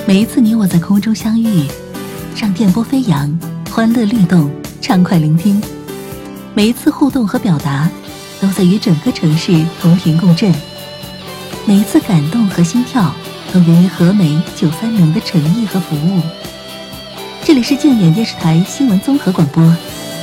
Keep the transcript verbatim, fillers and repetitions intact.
每一次你我在空中相遇，让电波飞扬，欢乐律动，畅快聆听。每一次互动和表达，都在与整个城市同频共振。每一次感动和心跳，都源于和美九三零的诚意和服务。这里是静远电视台新闻综合广播